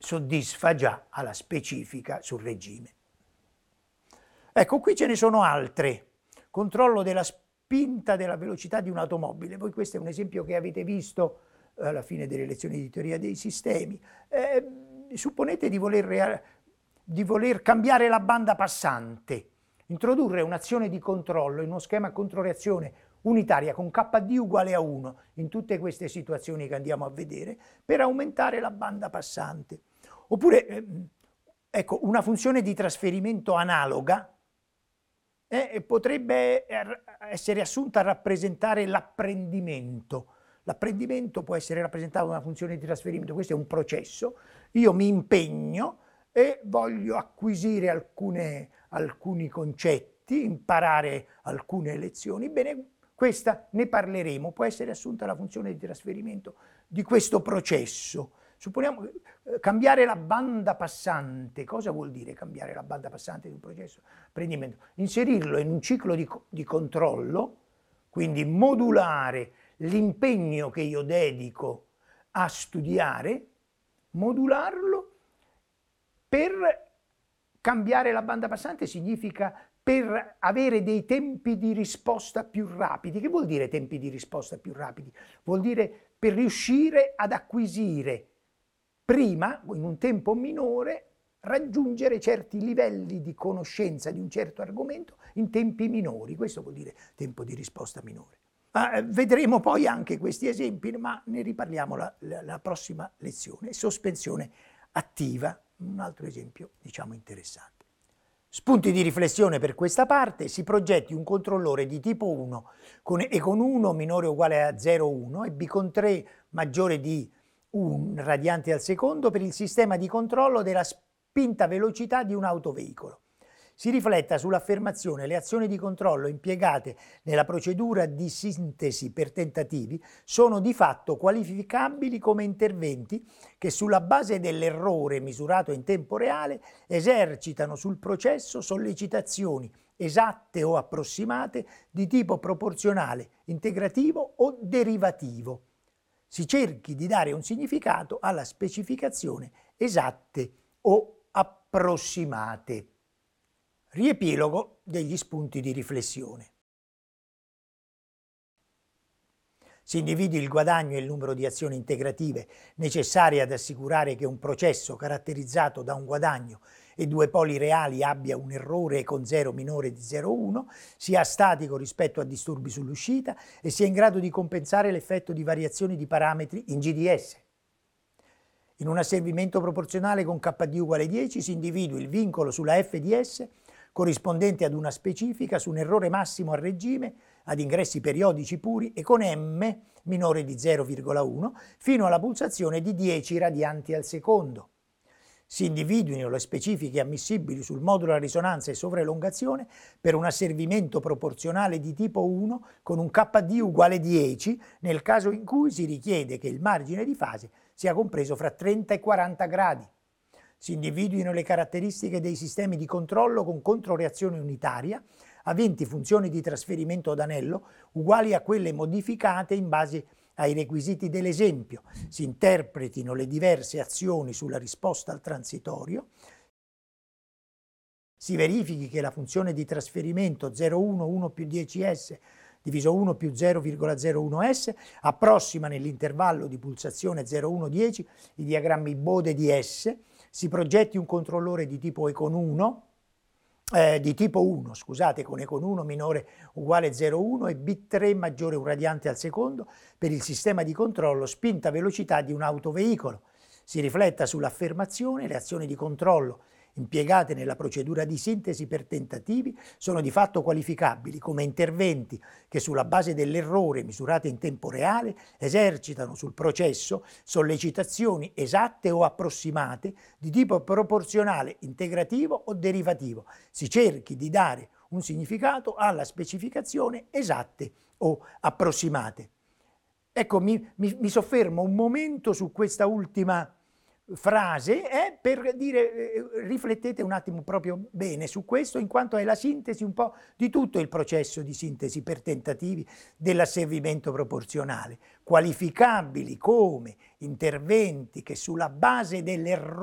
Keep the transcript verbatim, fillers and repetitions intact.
soddisfa già alla specifica sul regime. Ecco, qui ce ne sono altre. Controllo della spinta della velocità di un'automobile. Voi questo è un esempio che avete visto alla fine delle lezioni di teoria dei sistemi. Eh, supponete di voler, di voler cambiare la banda passante, introdurre un'azione di controllo in uno schema controreazione unitaria con K D uguale a uno in tutte queste situazioni che andiamo a vedere per aumentare la banda passante. Oppure, eh, ecco, una funzione di trasferimento analoga eh, potrebbe essere assunta a rappresentare l'apprendimento. L'apprendimento può essere rappresentato da una funzione di trasferimento, questo è un processo, io mi impegno e voglio acquisire alcune, alcuni concetti, imparare alcune lezioni, bene, questa ne parleremo, può essere assunta la funzione di trasferimento di questo processo. Supponiamo eh, cambiare la banda passante. Cosa vuol dire cambiare la banda passante di un processo di apprendimento? Inserirlo in un ciclo di, di controllo, quindi modulare l'impegno che io dedico a studiare, modularlo per cambiare la banda passante significa per avere dei tempi di risposta più rapidi. Che vuol dire tempi di risposta più rapidi? Vuol dire per riuscire ad acquisire prima, in un tempo minore, raggiungere certi livelli di conoscenza di un certo argomento in tempi minori. Questo vuol dire tempo di risposta minore. Uh, vedremo poi anche questi esempi, ma ne riparliamo la, la, la prossima lezione. Sospensione attiva, un altro esempio, diciamo, interessante. Spunti di riflessione per questa parte: si progetti un controllore di tipo uno con E con uno minore o uguale a zero virgola uno e B con tre maggiore di un radiante al secondo per il sistema di controllo della spinta velocità di un autoveicolo. Si rifletta sull'affermazione: le azioni di controllo impiegate nella procedura di sintesi per tentativi sono di fatto qualificabili come interventi che sulla base dell'errore misurato in tempo reale esercitano sul processo sollecitazioni esatte o approssimate di tipo proporzionale, integrativo o derivativo. Si cerchi di dare un significato alla specificazione esatte o approssimate. Riepilogo degli spunti di riflessione. Si individui il guadagno e il numero di azioni integrative necessarie ad assicurare che un processo caratterizzato da un guadagno e due poli reali abbia un errore con zero minore di zero virgola uno, sia statico rispetto a disturbi sull'uscita e sia in grado di compensare l'effetto di variazioni di parametri in G D S. In un asservimento proporzionale con K D uguale dieci si individui il vincolo sulla F di S corrispondente ad una specifica su un errore massimo a regime ad ingressi periodici puri e con M minore di zero virgola uno fino alla pulsazione di dieci radianti al secondo. Si individuino le specifiche ammissibili sul modulo a risonanza e sovrelongazione per un asservimento proporzionale di tipo uno con un K D uguale dieci nel caso in cui si richiede che il margine di fase sia compreso fra trenta e quaranta gradi. Si individuino le caratteristiche dei sistemi di controllo con controreazione unitaria aventi funzioni di trasferimento ad anello uguali a quelle modificate in base ai requisiti dell'esempio. Si interpretino le diverse azioni sulla risposta al transitorio. Si verifichi che la funzione di trasferimento zero virgola uno uno più dieci S diviso uno più zero virgola zero uno S approssima nell'intervallo di pulsazione zero virgola uno dieci i diagrammi Bode di S. Si progetti un controllore di tipo E con uno, eh, di tipo uno, scusate, con E con uno minore uguale zero virgola uno e B tre maggiore un radiante al secondo per il sistema di controllo spinta velocità di un autoveicolo. Si rifletta sull'affermazione: le azioni di controllo impiegate nella procedura di sintesi per tentativi sono di fatto qualificabili come interventi che sulla base dell'errore misurato in tempo reale esercitano sul processo sollecitazioni esatte o approssimate di tipo proporzionale, integrativo o derivativo. Si cerchi di dare un significato alla specificazione esatte o approssimate. Ecco, mi, mi, mi soffermo un momento su questa ultima frase eh, per dire, eh, riflettete un attimo proprio bene su questo, in quanto è la sintesi un po' di tutto il processo di sintesi per tentativi dell'asservimento proporzionale, qualificabili come interventi che sulla base dell'errore